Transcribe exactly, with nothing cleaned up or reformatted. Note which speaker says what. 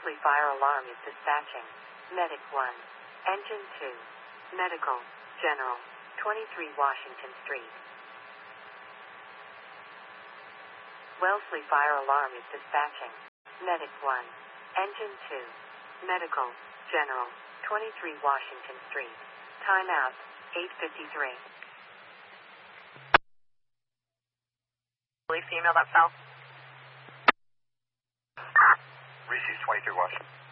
Speaker 1: Wellesley Fire Alarm is dispatching. Medic one. Engine two. Medical. General. twenty-three Washington Street. Wellesley Fire Alarm is dispatching. Medic one. Engine two. Medical. General. twenty-three Washington Street. Time out. eight fifty-three.
Speaker 2: Female, that's south.
Speaker 3: Receive twenty-three Washington.